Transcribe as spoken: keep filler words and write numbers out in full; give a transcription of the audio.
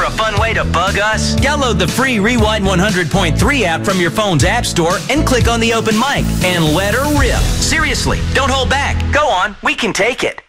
a fun way to bug us? Download the free Rewind one hundred point three app from your phone's app store and click on the open mic and let her rip. Seriously, don't hold back. Go on, we can take it.